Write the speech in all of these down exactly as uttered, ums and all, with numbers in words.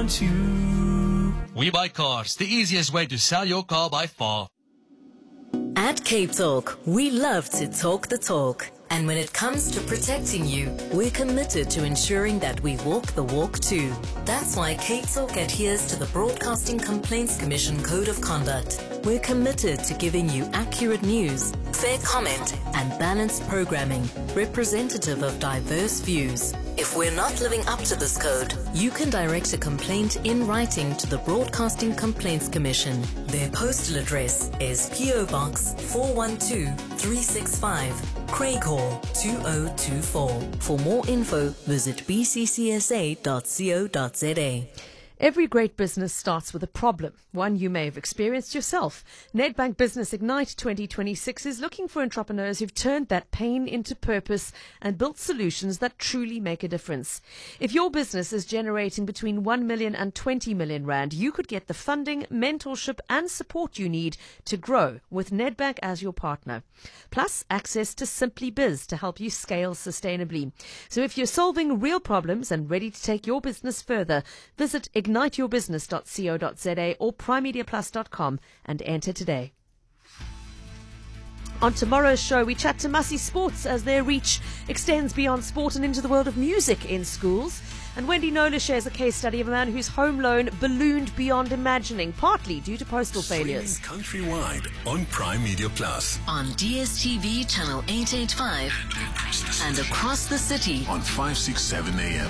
want to. We Buy Cars, the easiest way to sell your car by far. At Cape Talk, we love to talk the talk. And when it comes to protecting you, we're committed to ensuring that we walk the walk too. That's why Cape Talk adheres to the Broadcasting Complaints Commission Code of Conduct. We're committed to giving you accurate news, fair comment, and balanced programming, representative of diverse views. If we're not living up to this code, you can direct a complaint in writing to the Broadcasting Complaints Commission. Their postal address is P O Box four one two three six five, Craighall two oh two four. For more info, visit b c c s a dot co dot z a. Every great business starts with a problem, one you may have experienced yourself. Nedbank Business Ignite twenty twenty-six is looking for entrepreneurs who've turned that pain into purpose and built solutions that truly make a difference. If your business is generating between one million and twenty million rand, you could get the funding, mentorship and support you need to grow with Nedbank as your partner. Plus, access to Simply Biz to help you scale sustainably. So if you're solving real problems and ready to take your business further, visit ignite your business dot co dot z a or prime media plus dot com and enter today. On tomorrow's show, we chat to Massey Sports as their reach extends beyond sport and into the world of music in schools. And Wendy Nola shares a case study of a man whose home loan ballooned beyond imagining, partly due to postal failures. Streaming countrywide on Prime Media Plus. On D S T V channel eight eighty-five And across the city. and across the city. On five sixty-seven A M.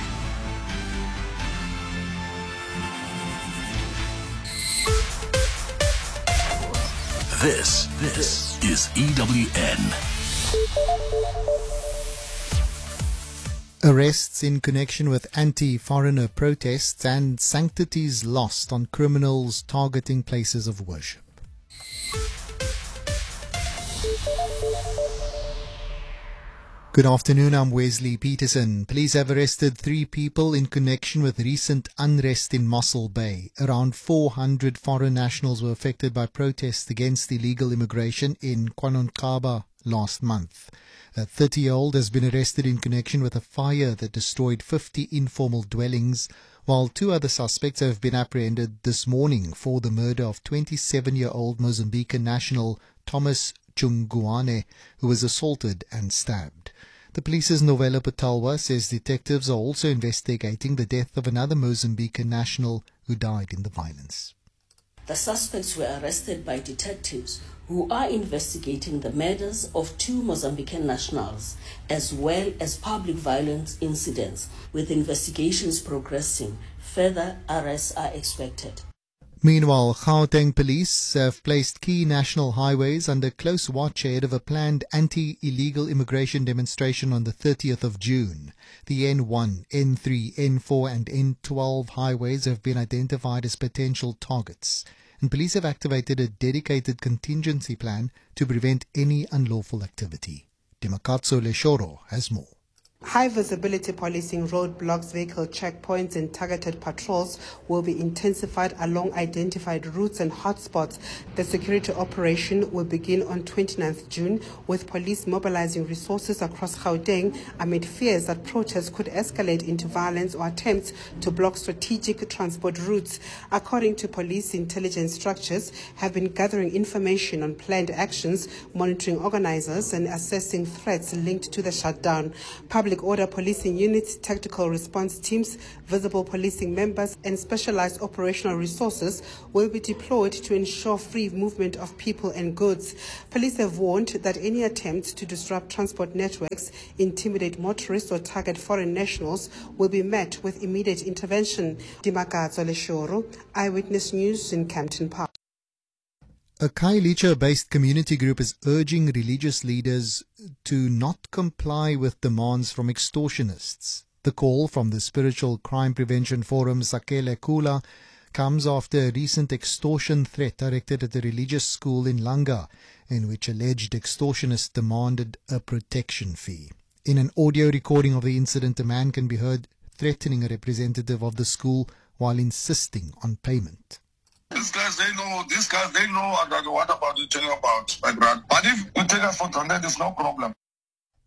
This, this is E W N. Arrests in connection with anti-foreigner protests and sanctities lost on criminals targeting places of worship. Good afternoon, I'm Wesley Peterson. Police have arrested three people in connection with recent unrest in Mossel Bay. Around four hundred foreign nationals were affected by protests against illegal immigration in KwaNonkaba last month. A thirty-year-old has been arrested in connection with a fire that destroyed fifty informal dwellings, while two other suspects have been apprehended this morning for the murder of twenty-seven-year-old Mozambican national Thomas Chungwane, who was assaulted and stabbed. The police's Novella Patalwa says detectives are also investigating the death of another Mozambican national who died in the violence. The suspects were arrested by detectives who are investigating the murders of two Mozambican nationals, as well as public violence incidents, with investigations progressing. Further arrests are expected. Meanwhile, Gauteng police have placed key national highways under close watch ahead of a planned anti-illegal immigration demonstration on the thirtieth of June. The N one, N three, N four and N twelve highways have been identified as potential targets, and police have activated a dedicated contingency plan to prevent any unlawful activity. Demakatso Leshoro has more. High visibility policing, roadblocks, vehicle checkpoints and targeted patrols will be intensified along identified routes and hotspots. The security operation will begin on twenty-ninth of June, with police mobilizing resources across Gauteng amid fears that protests could escalate into violence or attempts to block strategic transport routes. According to police, intelligence structures have been gathering information on planned actions, monitoring organizers and assessing threats linked to the shutdown. Public order policing units, tactical response teams, visible policing members and specialized operational resources will be deployed to ensure free movement of people and goods. Police have warned that any attempts to disrupt transport networks, intimidate motorists or target foreign nationals will be met with immediate intervention. Dimakatso Leshoro, Eyewitness News in Campton Park. A Khayelitsha-based community group is urging religious leaders to not comply with demands from extortionists. The call from the Spiritual Crime Prevention Forum, Sakele Kula, comes after a recent extortion threat directed at a religious school in Langa, in which alleged extortionists demanded a protection fee. In an audio recording of the incident, a man can be heard threatening a representative of the school while insisting on payment. These guys, they know, these guys, they know what about you telling about, my brother. But if you take us for granted, there's no problem.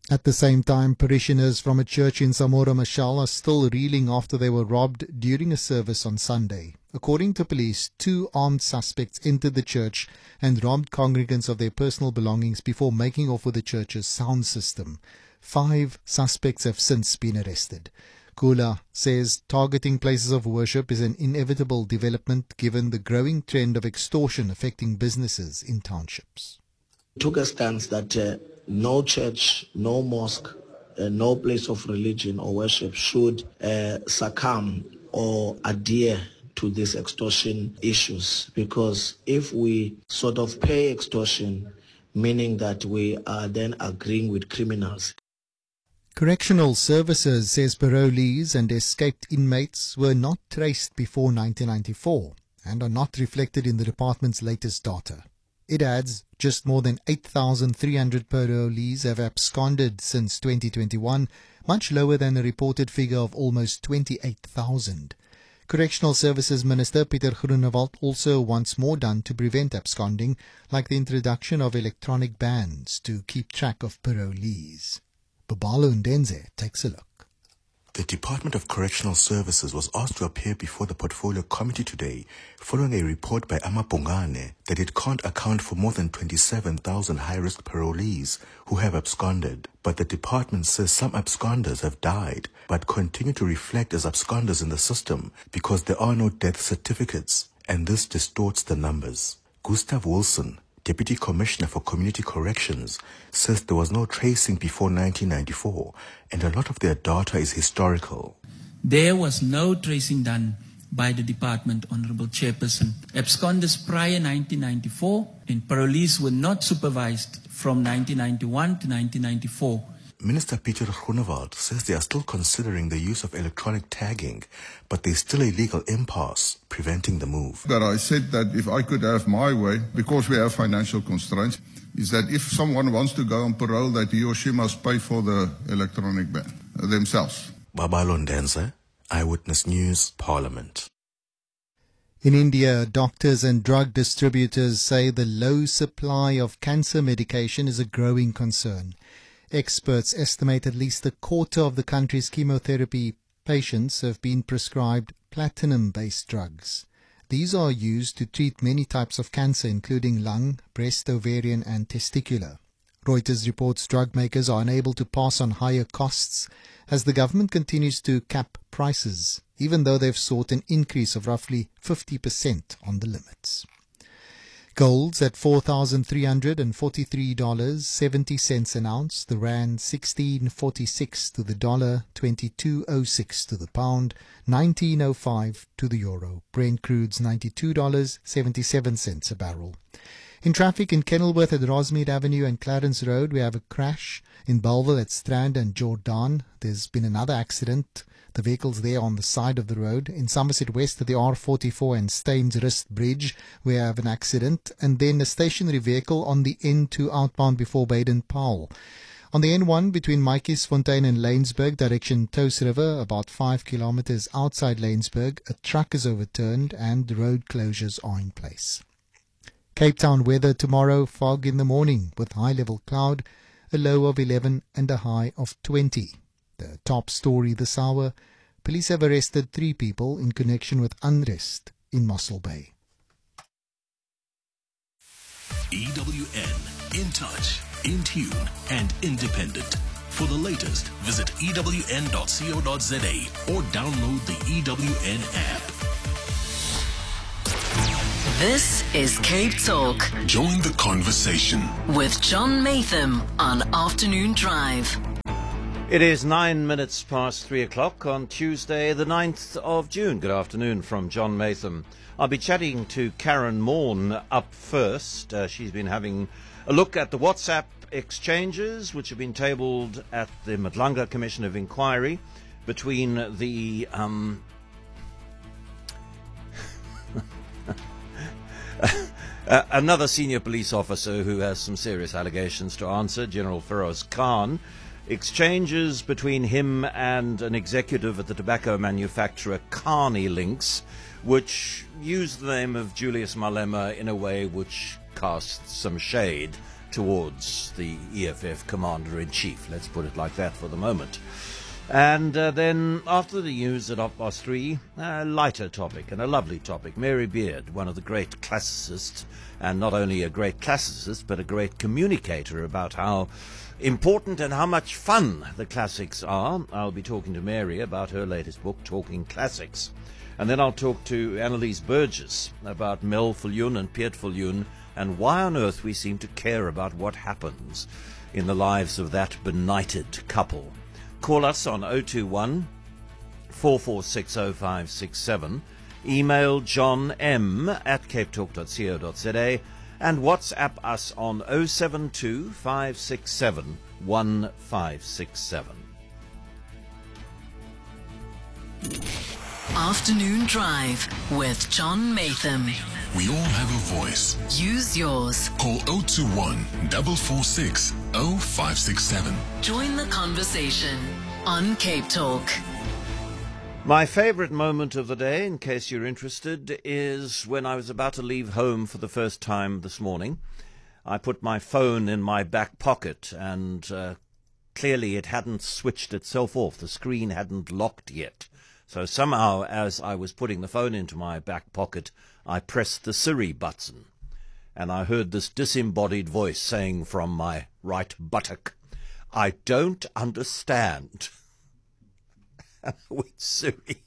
At the same time, parishioners from a church in Samora Machel are still reeling after they were robbed during a service on Sunday. According to police, two armed suspects entered the church and robbed congregants of their personal belongings before making off with the church's sound system. Five suspects have since been arrested. Kula says targeting places of worship is an inevitable development given the growing trend of extortion affecting businesses in townships. Took a stance that uh, no church, no mosque, uh, no place of religion or worship should uh, succumb or adhere to these extortion issues, because if we sort of pay extortion, meaning that we are then agreeing with criminals. Correctional Services says parolees and escaped inmates were not traced before nineteen ninety-four and are not reflected in the department's latest data. It adds just more than eight thousand three hundred parolees have absconded since twenty twenty-one, much lower than a reported figure of almost twenty-eight thousand. Correctional Services Minister Pieter Groenewald also wants more done to prevent absconding, like the introduction of electronic bans to keep track of parolees. Babalo Ndenze takes a look. The Department of Correctional Services was asked to appear before the Portfolio Committee today following a report by Amapungane that it can't account for more than twenty-seven thousand high-risk parolees who have absconded. But the department says some absconders have died but continue to reflect as absconders in the system because there are no death certificates, and this distorts the numbers. Gustav Wilson, Deputy Commissioner for Community Corrections, says there was no tracing before nineteen ninety-four and a lot of their data is historical. There was no tracing done by the department, Honourable Chairperson. Absconders prior nineteen ninety-four and parolees were not supervised from nineteen ninety-one to nineteen ninety-four. Minister Pieter Groenewald says they are still considering the use of electronic tagging, but there's still a legal impasse preventing the move. But I said that if I could have my way, because we have financial constraints, is that if someone wants to go on parole, that he or she must pay for the electronic ban uh, themselves. Babalo Ndenze, Eyewitness News, Parliament. In India, doctors and drug distributors say the low supply of cancer medication is a growing concern. Experts estimate at least a quarter of the country's chemotherapy patients have been prescribed platinum-based drugs. These are used to treat many types of cancer, including lung, breast, ovarian, and testicular. Reuters reports drug makers are unable to pass on higher costs as the government continues to cap prices, even though they've sought an increase of roughly fifty percent on the limits. Gold's at four thousand three hundred forty-three dollars and seventy cents an ounce, the rand sixteen forty-six to the dollar, twenty-two oh six to the pound, nineteen oh five to the euro. Brent crude's ninety-two dollars and seventy-seven cents a barrel. In traffic in Kenilworth at Rosemead Avenue and Clarence Road, we have a crash. In Bellville at Strand and Jordan, there's been another accident. The vehicles there on the side of the road. In Somerset West at the R forty-four and Staines Rist Bridge, we have an accident. And then a stationary vehicle on the N two outbound before Baden-Powell. On the N one between Maatjiesfontein and Laingsburg, direction Toos River, about five kilometers outside Laingsburg, a truck is overturned and road closures are in place. Cape Town weather tomorrow, fog in the morning with high-level cloud, a low of eleven and a high of twenty. The top story this hour, police have arrested three people in connection with unrest in Mossel Bay. E W N, in touch, in tune and independent. For the latest, visit E W N dot co dot za or download the E W N app. This is Cape Talk Join the conversation with John Matham on Afternoon Drive. It is nine minutes past three o'clock on Tuesday, the ninth of June. Good afternoon from John Matham. I'll be chatting to Karen Morn up first. Uh, she's been having a look at the WhatsApp exchanges which have been tabled at the Madlanga Commission of Inquiry between the um, uh, another senior police officer who has some serious allegations to answer, General Feroz Khan. Exchanges between him and an executive at the tobacco manufacturer Carney Links, which used the name of Julius Malema in a way which casts some shade towards the E F F Commander-in-Chief. Let's put it like that for the moment. And uh, then after the news at half past three, a lighter topic and a lovely topic. Mary Beard, one of the great classicists, and not only a great classicist, but a great communicator about how important and how much fun the classics are. I'll be talking to Mary about her latest book, Talking Classics. And then I'll talk to Annalise Burgess about Mel Viljoen and Piet Viljoen and why on earth we seem to care about what happens in the lives of that benighted couple. Call us on oh two one, four four six oh five six seven, email john m at cape talk dot co dot za, and WhatsApp us on oh seven two, five six seven, one five six seven. Afternoon Drive with John Matham. We all have a voice. Use yours. Call oh two one, four four six, oh five six seven. Join the conversation on Cape Talk. My favourite moment of the day, in case you're interested, is when I was about to leave home for the first time this morning. I put my phone in my back pocket and uh, clearly it hadn't switched itself off. The screen hadn't locked yet. So somehow, as I was putting the phone into my back pocket, I pressed the Siri button, and I heard this disembodied voice saying from my right buttock, "I don't understand." With Siri,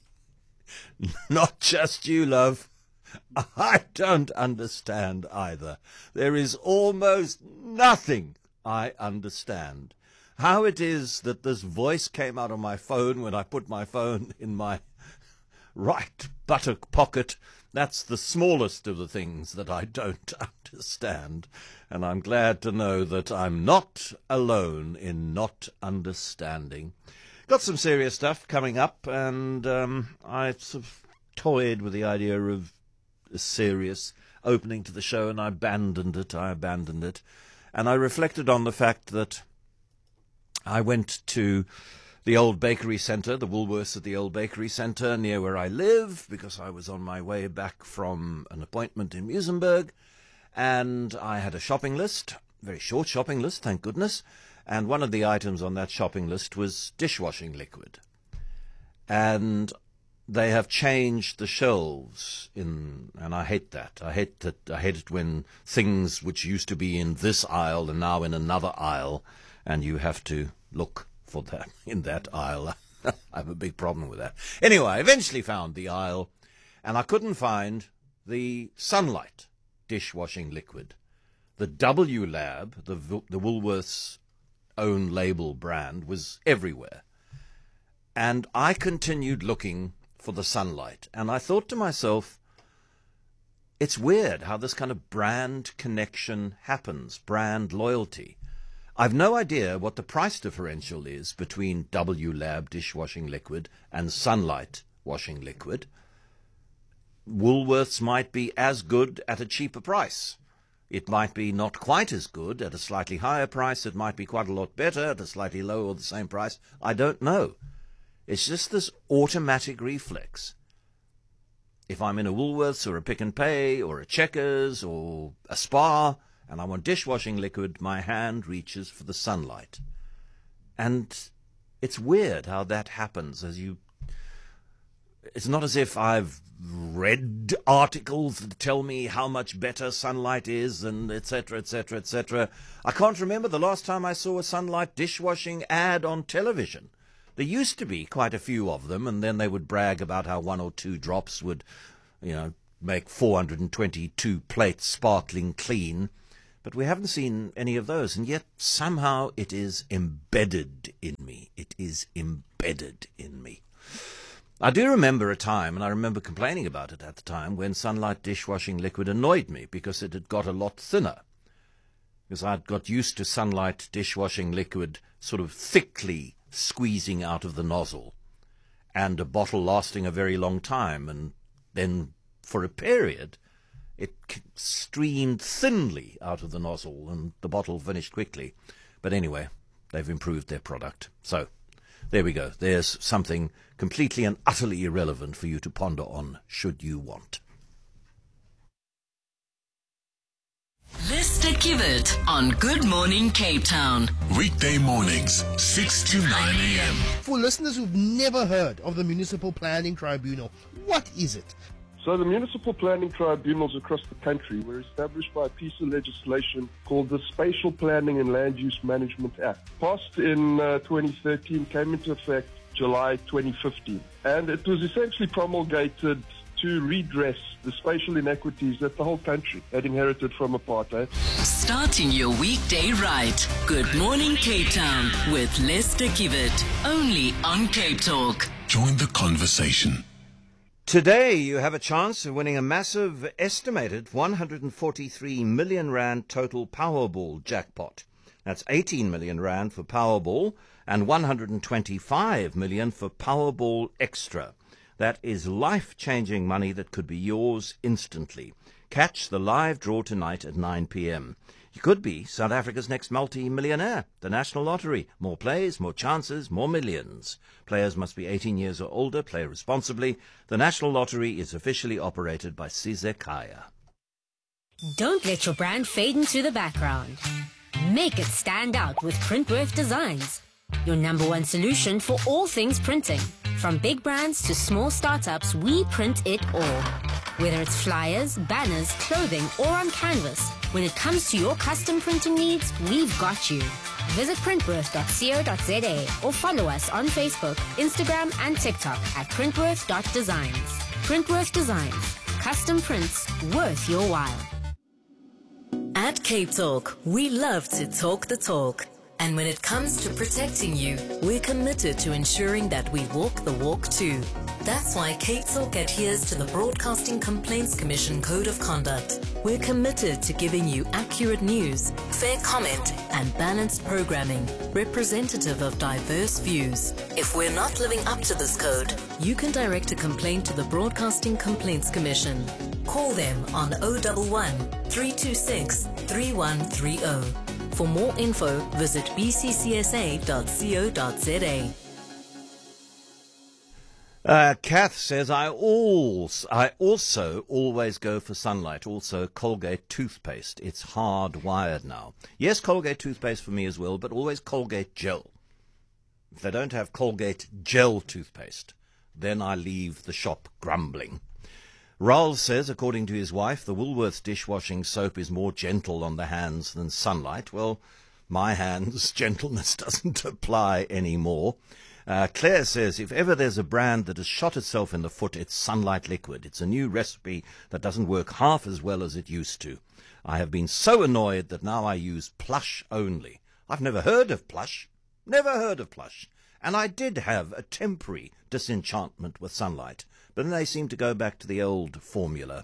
not just you, love. I don't understand either. There is almost nothing I understand. How it is that this voice came out of my phone when I put my phone in my right buttock pocket, that's the smallest of the things that I don't understand. And I'm glad to know that I'm not alone in not understanding. Got some serious stuff coming up, and um, I sort of toyed with the idea of a serious opening to the show, and I abandoned it, I abandoned it. And I reflected on the fact that I went to the old bakery centre, the Woolworths at the old bakery centre near where I live, because I was on my way back from an appointment in Muizenberg, and I had a shopping list, very short shopping list, thank goodness, and one of the items on that shopping list was dishwashing liquid. And they have changed the shelves in, and I hate that. I hate that. I hate it when things which used to be in this aisle are now in another aisle, and you have to look for that in that aisle. I have a big problem with that. Anyway, I eventually found the aisle, and I couldn't find the Sunlight dishwashing liquid. The W Lab, the, the Woolworths' own label brand, was everywhere. And I continued looking for the Sunlight, and I thought to myself, it's weird how this kind of brand connection happens, brand loyalty. I've no idea what the price differential is between W Lab dishwashing liquid and Sunlight washing liquid. Woolworths might be as good at a cheaper price. It might be not quite as good at a slightly higher price. It might be quite a lot better at a slightly lower or the same price. I don't know. It's just this automatic reflex. If I'm in a Woolworths or a Pick and Pay or a Checkers or a Spar and I want dishwashing liquid, my hand reaches for the Sunlight. And it's weird how that happens. As you, it's not as if I've read articles that tell me how much better Sunlight is, and et cetera, et cetera, et cetera. I can't remember the last time I saw a Sunlight dishwashing ad on television. There used to be quite a few of them, and then they would brag about how one or two drops would, you know, make four hundred twenty-two plates sparkling clean. But we haven't seen any of those, and yet somehow it is embedded in me. It is embedded in me. I do remember a time, and I remember complaining about it at the time, when Sunlight dishwashing liquid annoyed me because it had got a lot thinner. Because I'd got used to Sunlight dishwashing liquid sort of thickly squeezing out of the nozzle, and a bottle lasting a very long time, and then for a period it streamed thinly out of the nozzle, and the bottle finished quickly. But anyway, they've improved their product. So, there we go. There's something completely and utterly irrelevant for you to ponder on, should you want. This Lester Kivet on Good Morning Cape Town. Weekday mornings, six to nine a.m. For listeners who've never heard of the Municipal Planning Tribunal, what is it? So the municipal planning tribunals across the country were established by a piece of legislation called the Spatial Planning and Land Use Management Act. Passed in uh, twenty thirteen, came into effect July twenty fifteen. And it was essentially promulgated to redress the spatial inequities that the whole country had inherited from apartheid. Starting your weekday right. Good Morning Cape Town with Lester Kivet. Only on Cape Talk. Join the conversation. Today you have a chance of winning a massive estimated one hundred forty-three million rand total Powerball jackpot. That's eighteen million rand for Powerball and one hundred twenty-five million for Powerball Extra. That is life-changing money that could be yours instantly. Catch the live draw tonight at nine p.m. You could be South Africa's next multi-millionaire. The National Lottery. More plays, more chances, more millions. Players must be eighteen years or older. Play responsibly. The National Lottery is officially operated by Sizekaya. Don't let your brand fade into the background. Make it stand out with Printworth Designs. Your number one solution for all things printing. From big brands to small startups, we print it all. Whether it's flyers, banners, clothing, or on canvas, when it comes to your custom printing needs, we've got you. Visit printworth dot co dot za or follow us on Facebook, Instagram, and TikTok at printworth dot designs. Printworth Designs. Custom prints worth your while. At Cape Talk, we love to talk the talk. And when it comes to protecting you, we're committed to ensuring that we walk the walk too. That's why Cape Talk adheres to the Broadcasting Complaints Commission Code of Conduct. We're committed to giving you accurate news, fair comment, and balanced programming, representative of diverse views. If we're not living up to this code, you can direct a complaint to the Broadcasting Complaints Commission. Call them on zero one one, three two six, three one three zero. For more info, visit b c c s a dot co dot za. Uh, Kath says, I, also, I also always go for Sunlight, also Colgate toothpaste. It's hardwired now. Yes, Colgate toothpaste for me as well, but always Colgate gel. If they don't have Colgate gel toothpaste, then I leave the shop grumbling. Raul says, according to his wife, the Woolworths dishwashing soap is more gentle on the hands than Sunlight. Well, my hands, gentleness doesn't apply anymore. Uh, Claire says, if ever there's a brand that has shot itself in the foot, it's Sunlight Liquid. It's a new recipe that doesn't work half as well as it used to. I have been so annoyed that now I use Plush only. I've never heard of Plush. Never heard of Plush. And I did have a temporary disenchantment with Sunlight. But then they seem to go back to the old formula.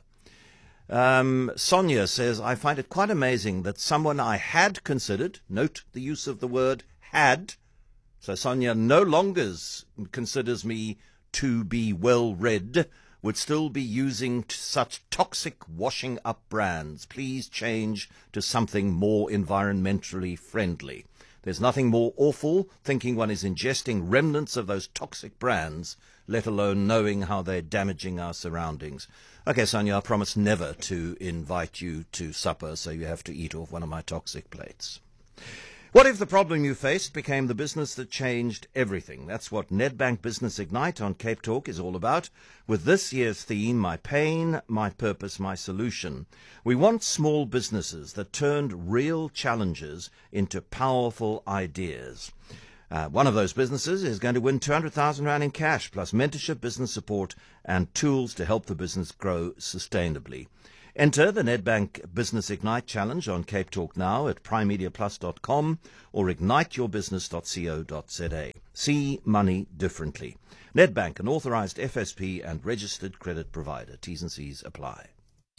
Um, Sonia says, I find it quite amazing that someone I had considered, note the use of the word had, so Sonia no longer considers me to be well-read, would still be using t- such toxic washing-up brands. Please change to something more environmentally friendly. There's nothing more awful thinking one is ingesting remnants of those toxic brands, let alone knowing how they're damaging our surroundings. Okay, Sonia, I promise never to invite you to supper, so you have to eat off one of my toxic plates. What if the problem you faced became the business that changed everything? That's what Nedbank Business Ignite on Cape Talk is all about, with this year's theme, My Pain, My Purpose, My Solution. We want small businesses that turned real challenges into powerful ideas. Uh, one of those businesses is going to win two hundred thousand rand in cash, plus mentorship, business support, and tools to help the business grow sustainably. Enter the Nedbank Business Ignite Challenge on Cape Talk now at prime media plus dot com or ignite your business dot co dot za. See money differently. Nedbank, an authorized F S P and registered credit provider. T's and C's apply.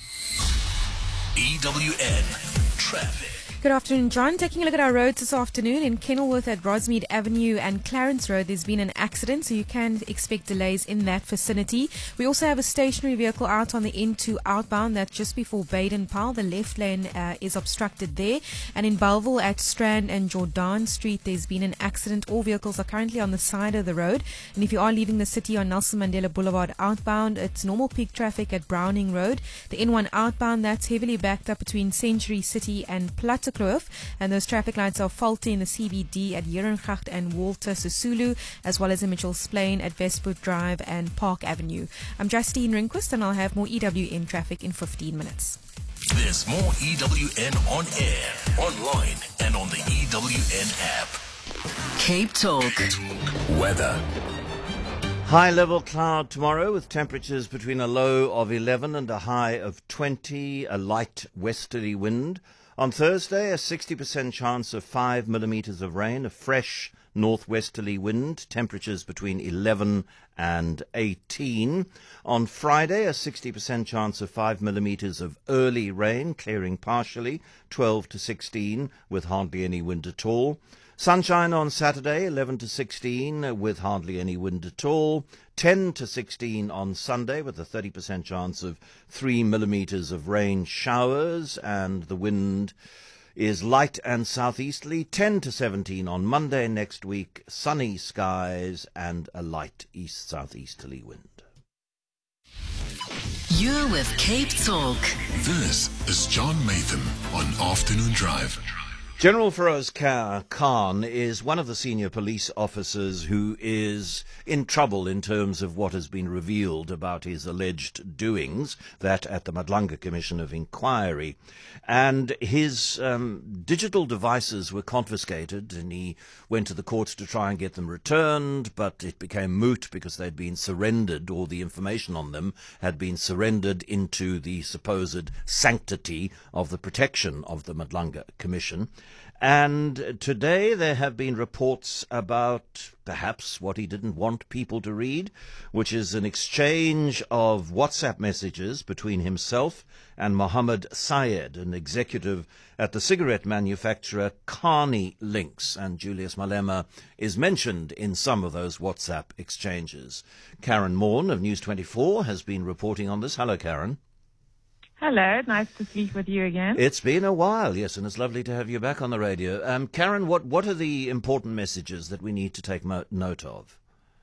E W N Traffic. Good afternoon, John. Taking a look at our roads this afternoon in Kenilworth at Rosmead Avenue and Clarence Road, there's been an accident, so you can expect delays in that vicinity. We also have a stationary vehicle out on the N two outbound. That's just before Baden-Powell. The left lane uh, is obstructed there. And in Bellville at Strand and Jordan Street, there's been an accident. All vehicles are currently on the side of the road. And if you are leaving the city on Nelson Mandela Boulevard outbound, it's normal peak traffic at Browning Road. The N one outbound, that's heavily backed up between Century City City and Plattekloof. And those traffic lights are faulty in the C B D at Herengracht and Walter Sisulu, as well as in Mitchell's Plain at Westwood Drive and Park Avenue. I'm Justine Rinquist, and I'll have more E W N traffic in fifteen minutes. There's more E W N on air, online, and on the E W N app. Cape Talk. Weather. High level cloud tomorrow with temperatures between a low of eleven and a high of twenty, a light westerly wind. On Thursday, a sixty percent chance of five millimetres of rain, a fresh northwesterly wind, temperatures between eleven and eighteen. On Friday, a sixty percent chance of five millimetres of early rain, clearing partially, twelve to sixteen, with hardly any wind at all. Sunshine on Saturday, eleven to sixteen, with hardly any wind at all. ten to sixteen on Sunday, with a thirty percent chance of three millimetres of rain showers, and the wind is light and southeasterly. ten to seventeen on Monday next week, sunny skies and a light east-southeasterly wind. You're with Cape Talk. This is John Matham on Afternoon Drive. General Feroz Khan is one of the senior police officers who is in trouble in terms of what has been revealed about his alleged doings, that at the Madlanga Commission of Inquiry. And his um, digital devices were confiscated, and he went to the courts to try and get them returned, but it became moot because they'd been surrendered, or the information on them had been surrendered into the supposed sanctity of the protection of the Madlanga Commission. And today there have been reports about perhaps what he didn't want people to read, which is an exchange of WhatsApp messages between himself and Mohammed Sayed, an executive at the cigarette manufacturer Carney Links. And Julius Malema is mentioned in some of those WhatsApp exchanges. Karen Morn of News twenty-four has been reporting on this. Hello, Karen. Hello, nice to speak with you again. It's been a while, yes, and it's lovely to have you back on the radio. Um, Karen, what, what are the important messages that we need to take mo- note of?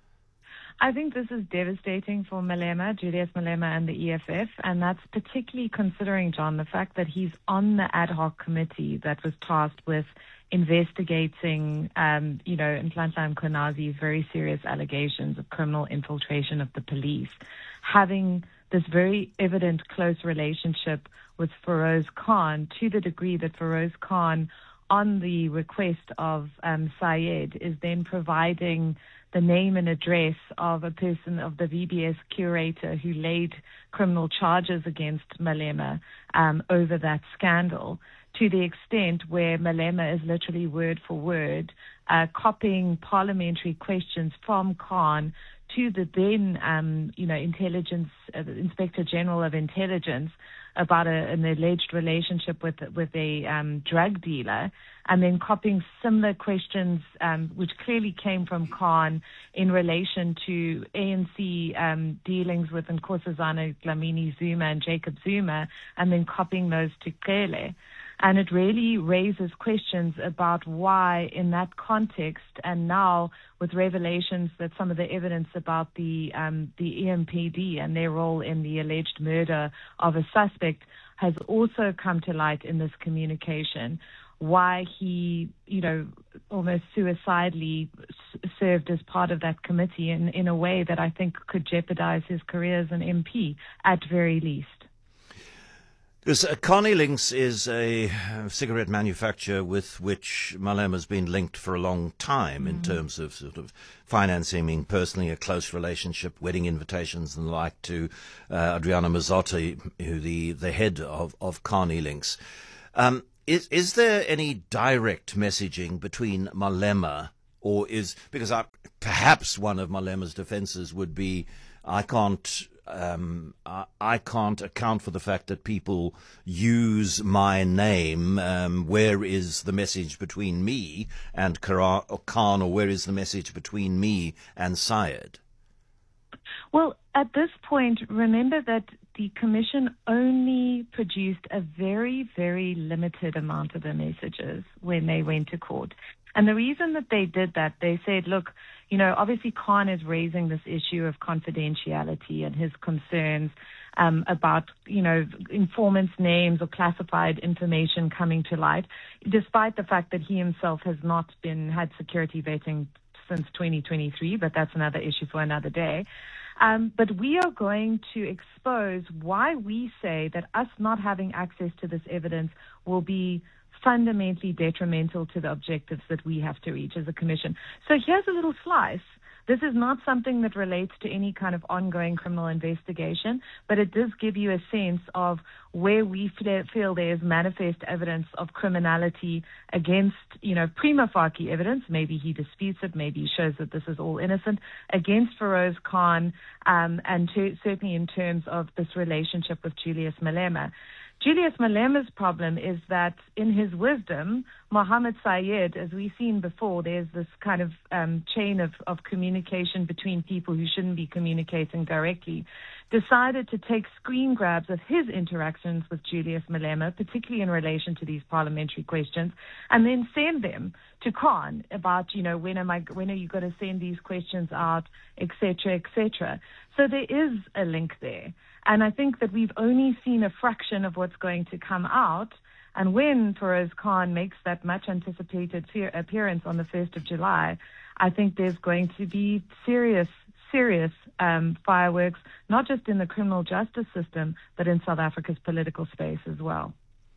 I think this is devastating for Malema, Julius Malema and the E F F, and that's particularly considering, John, the fact that he's on the ad hoc committee that was tasked with investigating, um, you know, Nhlanhla Mkhwanazi's very serious allegations of criminal infiltration of the police, having this very evident close relationship with Feroz Khan, to the degree that Feroz Khan, on the request of um, Sayed, is then providing the name and address of a person, of the V B S curator who laid criminal charges against Malema um, over that scandal, to the extent where Malema is literally word for word uh, copying parliamentary questions from Khan to the then, um, you know, intelligence uh, Inspector General of Intelligence about a, an alleged relationship with with a um, drug dealer, and then copying similar questions, um, which clearly came from Khan in relation to A N C um, dealings with Nkosazana Dlamini Zuma and Jacob Zuma, and then copying those to Cele. And it really raises questions about why, in that context, and now with revelations that some of the evidence about the um, the E M P D and their role in the alleged murder of a suspect has also come to light in this communication, why he, you know, almost suicidally s- served as part of that committee in, in a way that I think could jeopardize his career as an M P at very least. Because uh, Carney Links is a uh, cigarette manufacturer with which Malema has been linked for a long time mm-hmm. in terms of sort of financing, personally a close relationship, wedding invitations and the like to uh, Adriana Mazzotti, who the, the head of, of Carney Links. Um, is, is there any direct messaging between Malema, or is, because I, perhaps one of Malema's defenses would be, I can't Um, I, I can't account for the fact that people use my name. Um, where is the message between me and Khan, or where is the message between me and Sayed? Well, at this point, remember that the Commission only produced a very, very limited amount of the messages when they went to court. And the reason that they did that, they said, look, you know, obviously Khan is raising this issue of confidentiality and his concerns um, about, you know, informants' names or classified information coming to light, despite the fact that he himself has not been had security vetting since twenty twenty-three, but that's another issue for another day. Um, but we are going to expose why we say that us not having access to this evidence will be fundamentally detrimental to the objectives that we have to reach as a commission. So here's a little slice. This is not something that relates to any kind of ongoing criminal investigation, but it does give you a sense of where we feel there is manifest evidence of criminality against, you know, prima facie evidence. Maybe he disputes it, maybe he shows that this is all innocent, against Feroz Khan, um, and to, certainly in terms of this relationship with Julius Malema. Julius Malema's problem is that in his wisdom, Mohammed Sayed, as we've seen before, there's this kind of um, chain of, of communication between people who shouldn't be communicating directly, decided to take screen grabs of his interactions with Julius Malema, particularly in relation to these parliamentary questions, and then send them to Khan about, you know, when am I, when are you going to send these questions out, et cetera, et cetera. So there is a link there. And I think that we've only seen a fraction of what's going to come out. And when Feroz Khan makes that much anticipated appearance on the first of July, I think there's going to be serious, serious um, fireworks, not just in the criminal justice system, but in South Africa's political space as well.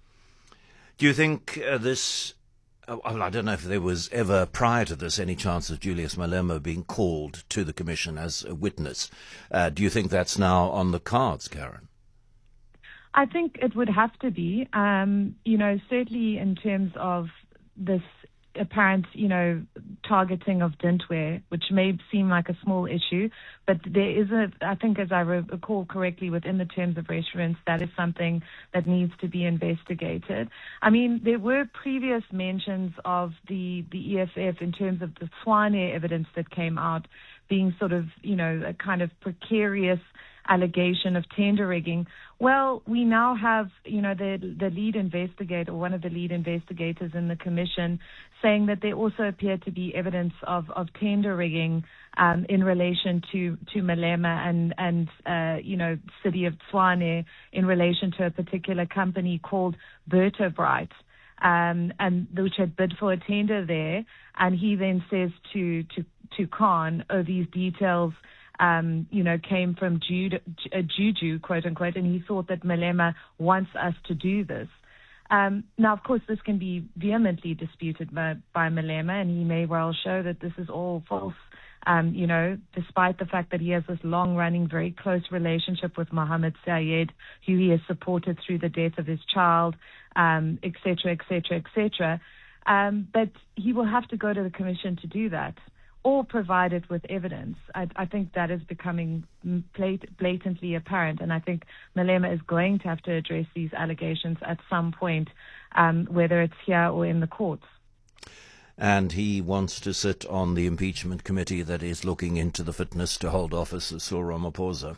Do you think uh, this... Well, I don't know if there was ever, prior to this, any chance of Julius Malema being called to the Commission as a witness. Uh, do you think that's now on the cards, Karen? I think it would have to be. Um, you know, certainly in terms of this apparent, you know, targeting of Dintwe, which may seem like a small issue, but there is a, I think as I recall correctly within the terms of reference, that is something that needs to be investigated. I mean, there were previous mentions of the, the E F F in terms of the Tshwane evidence that came out being sort of, you know, a kind of precarious allegation of tender rigging. Well, we now have, you know, the the lead investigator, one of the lead investigators in the commission, saying that there also appeared to be evidence of, of tender rigging um, in relation to, to Malema and, and uh, you know, city of Tshwane in relation to a particular company called Vertebrite, um, and which had bid for a tender there. And he then says to, to, to Khan, oh, these details Um, you know, came from Jude, uh, Juju, quote unquote, and he thought that Malema wants us to do this. Um, now, of course, this can be vehemently disputed by, by Malema, and he may well show that this is all false, um, you know, despite the fact that he has this long-running, very close relationship with Mohammed Sayed, who he has supported through the death of his child, um, et cetera, et cetera, et cetera. Um, but he will have to go to the commission to do that, or provide it with evidence. I, I think that is becoming blat- blatantly apparent, and I think Malema is going to have to address these allegations at some point, um, whether it's here or in the courts. And he wants to sit on the impeachment committee that is looking into the fitness to hold office of Cyril Ramaphosa.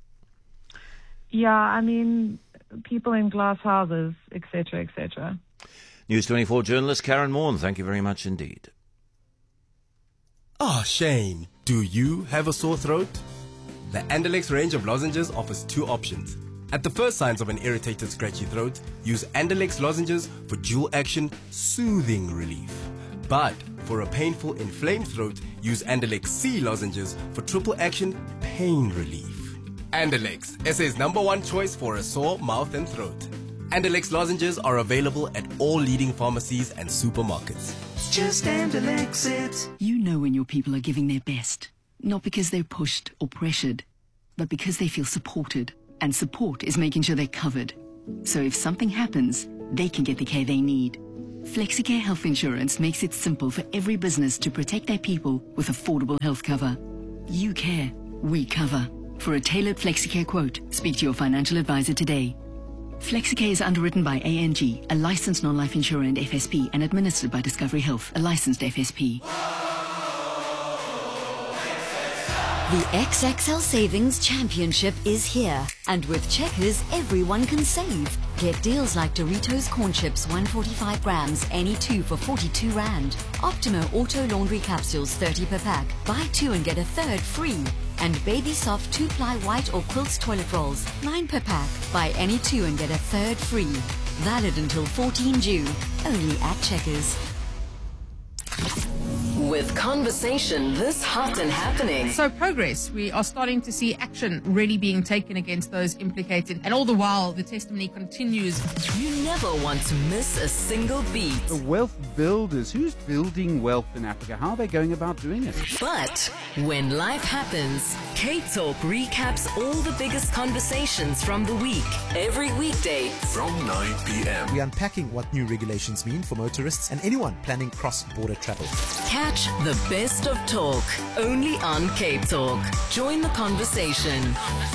Yeah, I mean, people in glass houses, et cetera, et cetera. News twenty-four journalist Karen Morn, thank you very much indeed. Ah, Shane, do you have a sore throat? The Andalex range of lozenges offers two options. At the first signs of an irritated, scratchy throat, use Andalex lozenges for dual-action soothing relief. But for a painful, inflamed throat, use Andalex C lozenges for triple-action pain relief. Andalex, S A's number one choice for a sore mouth and throat. Andalex lozenges are available at all leading pharmacies and supermarkets. Just Andalex it. You know when your people are giving their best. Not because they're pushed or pressured, but because they feel supported. And support is making sure they're covered. So if something happens, they can get the care they need. Flexicare Health Insurance makes it simple for every business to protect their people with affordable health cover. You care, we cover. For a tailored Flexicare quote, speak to your financial advisor today. Flexicare is underwritten by A N G, a licensed non-life insurer and F S P, and administered by Discovery Health, a licensed F S P. The X X L Savings Championship is here, and with Checkers, everyone can save. Get deals like Doritos Corn Chips, one hundred forty-five grams, any two for forty-two rand. Optimo Auto Laundry Capsules, thirty per pack. Buy two and get a third free. And Baby Soft two-ply white or quilts toilet rolls, nine per pack. Buy any two and get a third free. Valid until fourteenth June, only at Checkers. With conversation this hot and happening. So progress. We are starting to see action really being taken against those implicated. And all the while, the testimony continues. You never want to miss a single beat. The wealth builders. Who's building wealth in Africa? How are they going about doing it? But when life happens, Cape Talk recaps all the biggest conversations from the week. Every weekday from nine p.m. We're unpacking what new regulations mean for motorists and anyone planning cross-border travel. Catch the best of talk only on Cape Talk. Join the conversation.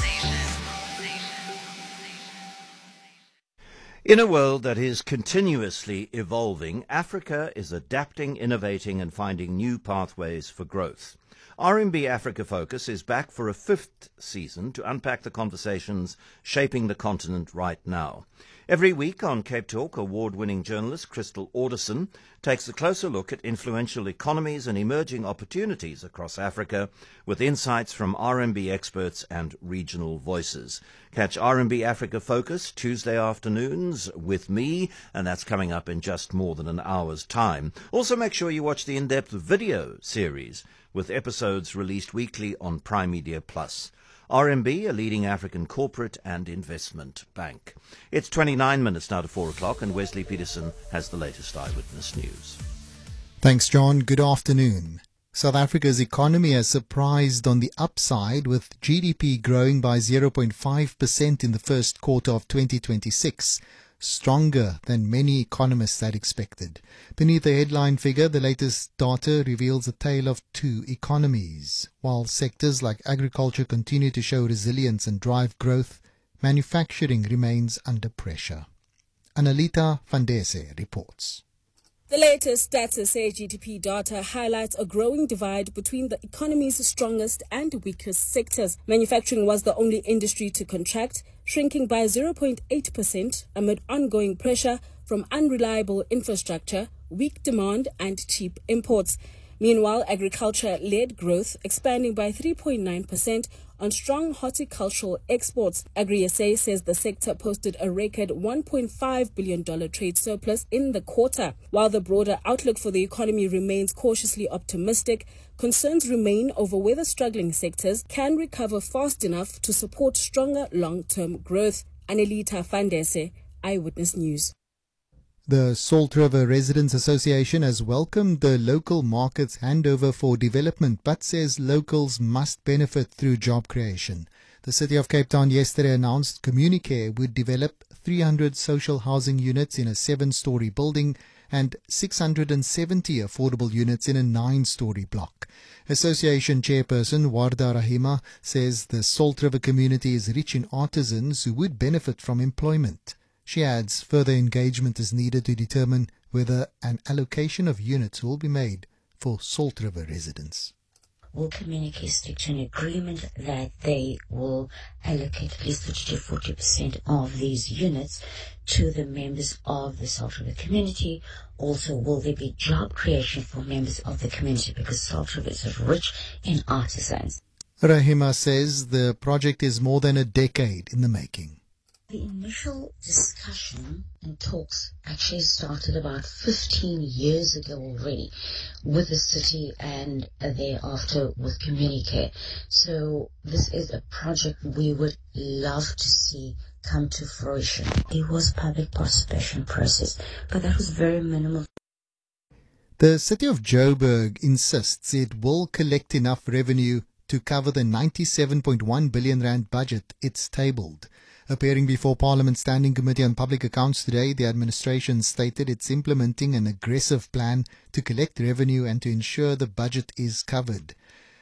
In a world that is continuously evolving, Africa is adapting, innovating and finding new pathways for growth. R M B Africa Focus is back for a fifth season to unpack the conversations shaping the continent right now. Every week on Cape Talk, award-winning journalist Crystal Alderson takes a closer look at influential economies and emerging opportunities across Africa with insights from R M B experts and regional voices. Catch R M B Africa Focus Tuesday afternoons with me, and that's coming up in just more than an hour's time. Also make sure you watch the in-depth video series with episodes released weekly on Prime Media Plus. R M B, a leading African corporate and investment bank. It's twenty-nine minutes now to four o'clock, and Wesley Peterson has the latest Eyewitness News. Thanks, John. Good afternoon. South Africa's economy has surprised on the upside, with G D P growing by zero point five percent in the first quarter of twenty twenty-six, stronger than many economists had expected. Beneath the headline figure, the latest data reveals a tale of two economies. While sectors like agriculture continue to show resilience and drive growth, manufacturing remains under pressure. Annalita Vandese reports. The latest Stats S A G D P data highlights a growing divide between the economy's strongest and weakest sectors. Manufacturing was the only industry to contract, shrinking by zero point eight percent amid ongoing pressure from unreliable infrastructure, weak demand and cheap imports. Meanwhile, agriculture led growth, expanding by three point nine percent on strong horticultural exports. Agri-S A says the sector posted a record one point five billion dollars trade surplus in the quarter. While the broader outlook for the economy remains cautiously optimistic, concerns remain over whether struggling sectors can recover fast enough to support stronger long-term growth. Annalita Vandese, Eyewitness News. The Salt River Residents Association has welcomed the local market's handover for development, but says locals must benefit through job creation. The City of Cape Town yesterday announced Communicare would develop three hundred social housing units in a seven-storey building and six hundred seventy affordable units in a nine-storey block. Association chairperson Warda Rahima says the Salt River community is rich in artisans who would benefit from employment. She adds further engagement is needed to determine whether an allocation of units will be made for Salt River residents. Will Communicare stick to an agreement that they will allocate at least thirty to forty percent of these units to the members of the Salt River community? Also, will there be job creation for members of the community, because Salt River is rich in artisans? Rahima says the project is more than a decade in the making. The initial discussion and talks actually started about fifteen years ago already with the city and thereafter with Communicare. So this is a project we would love to see come to fruition. It was public participation process, but that was very minimal. The city of Joburg insists it will collect enough revenue to cover the ninety-seven point one billion rand budget it's tabled. Appearing before Parliament's Standing Committee on Public Accounts today, the administration stated it's implementing an aggressive plan to collect revenue and to ensure the budget is covered.